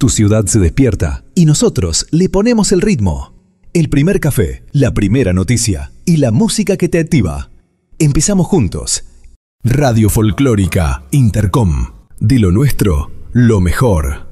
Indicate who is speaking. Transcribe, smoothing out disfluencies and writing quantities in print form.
Speaker 1: Tu ciudad se despierta y nosotros le ponemos el ritmo. El primer café, la primera noticia y la música que te activa. Empezamos juntos. Radio Folclórica Intercom. De lo nuestro, lo mejor.